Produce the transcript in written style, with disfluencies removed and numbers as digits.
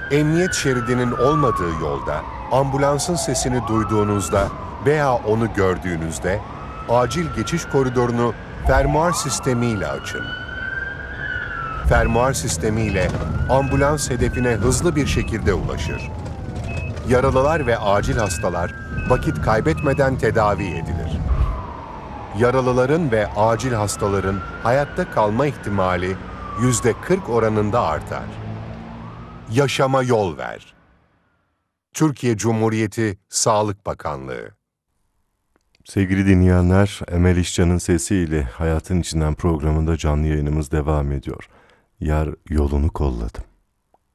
Emniyet şeridinin olmadığı yolda ambulansın sesini duyduğunuzda veya onu gördüğünüzde acil geçiş koridorunu fermuar sistemiyle açın. Fermuar sistemiyle ambulans hedefine hızlı bir şekilde ulaşır. Yaralılar ve acil hastalar vakit kaybetmeden tedavi edilir. Yaralıların ve acil hastaların hayatta kalma ihtimali %40 oranında artar. Yaşama yol ver. Türkiye Cumhuriyeti Sağlık Bakanlığı. Sevgili dinleyenler, Emel İşcan'ın sesiyle Hayatın İçinden programında canlı yayınımız devam ediyor. Yar yolunu kolladım.